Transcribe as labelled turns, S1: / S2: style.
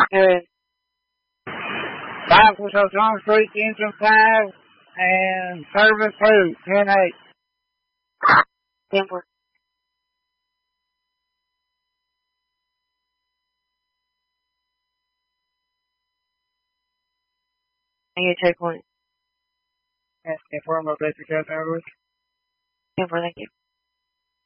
S1: Good.
S2: 5 for John Street, engine 5, and service 2, 10-8.
S1: 10-4. I get checkpoint.
S2: That's 10-4, I'm going to let you go,
S1: 10-4, thank you.